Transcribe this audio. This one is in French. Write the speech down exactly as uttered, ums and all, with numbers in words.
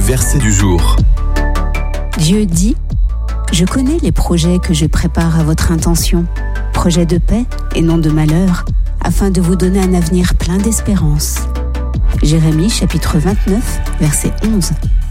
verset du jour. Dieu dit, « Je connais les projets que je prépare à votre intention, projets de paix et non de malheur, afin de vous donner un avenir plein d'espérance. » Jérémie chapitre vingt-neuf, verset onze.